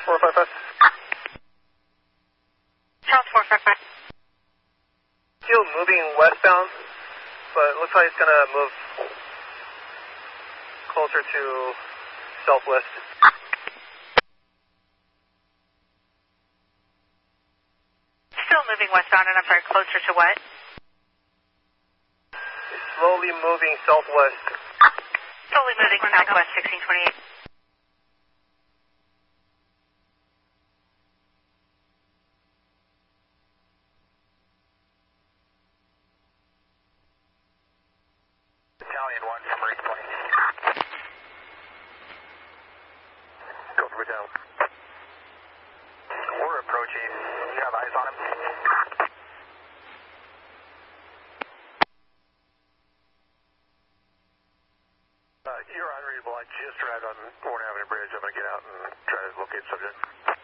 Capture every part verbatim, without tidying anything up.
four five five. Charles four five five. Still moving westbound, but it looks like it's going to move closer to southwest. Still moving westbound, and I'm sorry, closer to what? It's slowly moving southwest. Slowly moving southwest, sixteen twenty-eight. Battalion one from Marine twenty. Go for battalion. We're approaching. You have eyes on him? Uh, you're unreadable. I just arrived on Warren Avenue Bridge. I'm going to get out and try to locate subject.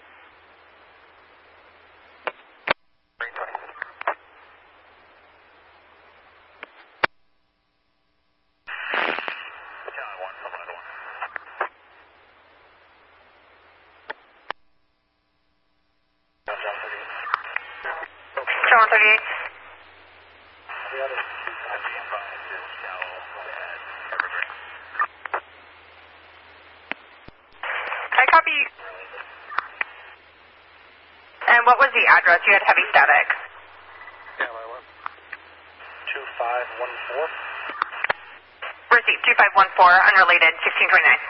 Marine twenty. Battalion one from Letter one. John thirty-eight. John thirty-eight. The other is shallow ahead. Evergreen. I copy. And what was the address? You had heavy static. Yeah, my one. two five one four. Receipt two five one four, unrelated, sixteen twenty-nine.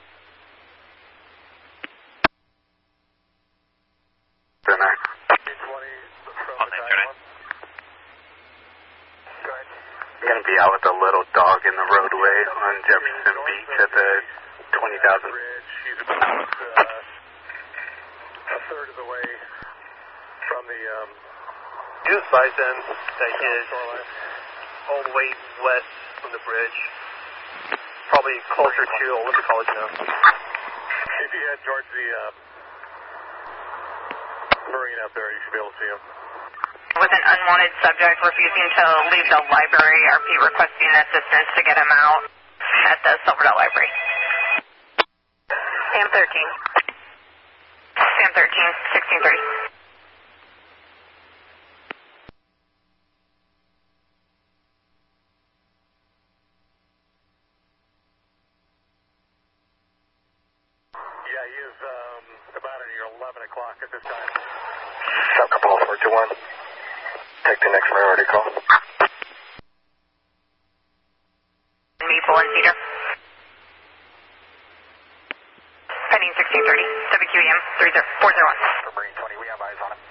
Dinner. twenty from Battalion one. Go ahead. I'm going to be out with a little dog in the roadway on Jefferson Beach at the twenty thousand. Bridge. He's about uh, a third of the way from the um, You advise them that he is all the way west from the bridge. Probably closer to Olympic College now. if you head towards the uh, marine up there, you should be able to see him. With an unwanted subject refusing to leave the library, R P requesting assistance to get him out at the Silverdale Library. Sam thirteen. Sam thirteen, sixteen thirty. Yeah, he is um, about at your eleven o'clock at this time. South Capella four two one. Take the next priority call. Maple and Cedar. Pending sixteen thirty. W Q E M three zero four zero one. For Marine twenty, we have eyes on him.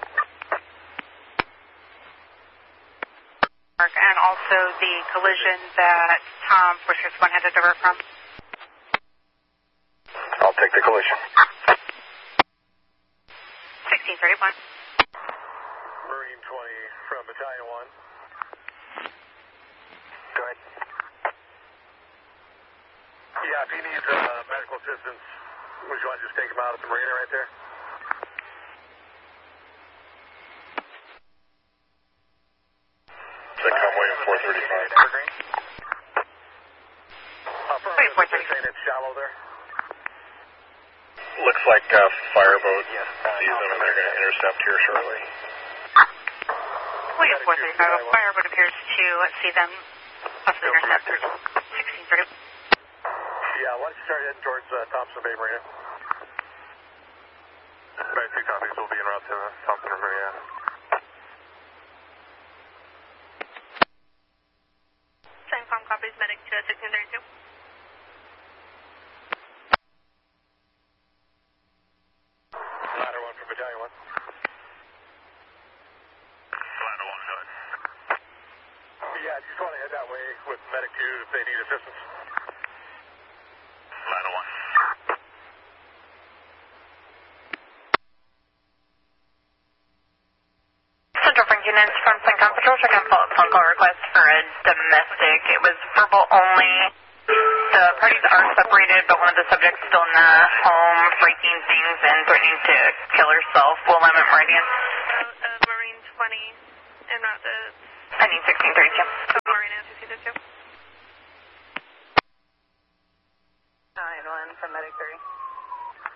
And also the collision that Tom four six one had to divert from. I'll take the collision. sixteen thirty-one. Marine twenty from Battalion one. Go ahead. Yeah, if he needs uh, medical assistance, would you want to just take him out at the marina right there? Six runway four thirty-five. Evergreen. Uh, for Wait, four saying it's shallow there. Looks like a fireboat sees them and they're going to intercept here shortly. William four thirty-five. A fireboat appears to see them. Possibly interceptors. sixteen thirty. Yeah, why don't you start heading towards uh, Thompson Bay Marina? Right, two copies will be en route to uh, Thompson Marina. Same com copies, medic to sixteen thirty-two. Ladder one from Battalion one. Ladder one, go ahead. Yeah, just want to head that way with medic two if they need assistance. Ladder one. Central Franklin from Centcom Patrol. Check on follow-up phone call request for a domestic. It was verbal only. The parties are separated, but one of the subjects still in the home, breaking things and threatening to kill herself. Willamette Meridian. Uh, uh, Marine twenty, and not the Pending sixteen thirty-two.